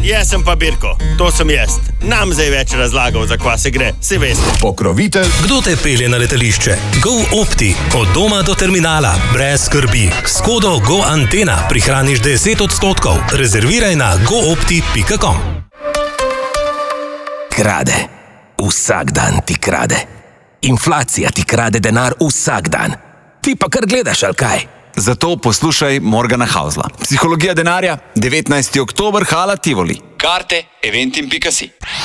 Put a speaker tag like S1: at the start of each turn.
S1: Jaz sem pa Birko, to sem jaz. Nam zdaj več razlagal, za kva se gre, si veste.
S2: Pokrovitelj.
S3: Kdo te pelje na letališče? GoOpti. Od doma do terminala. Brez skrbi. S kodo GoAntena prihraniš 10%. Rezerviraj na goopti.com.
S4: Krade. Vsak dan ti krade. Inflacija ti krade denar vsak dan. Ti pa kar gledaš, ali kaj?
S5: Zato poslušaj Morgana Hausla. Psihologija denarja, 19. oktober, Hala Tivoli. Karte eventim.si.